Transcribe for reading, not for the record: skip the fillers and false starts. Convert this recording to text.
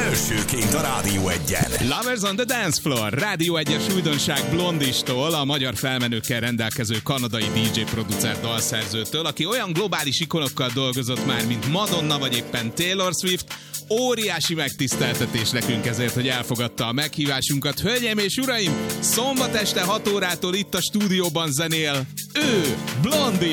Elsőként a Rádió Egyen. Lovers on the Dance Floor. Rádió Egyes újdonság Blondistól, a magyar felmenőkkel rendelkező kanadai DJ producer dalszerzőtől, aki olyan globális ikonokkal dolgozott már, mint Madonna vagy éppen Taylor Swift. Óriási megtiszteltetés nekünk ezért, hogy elfogadta a meghívásunkat. Hölgyeim és uraim, szombat este 6 órától itt a stúdióban zenél ő, Blondi!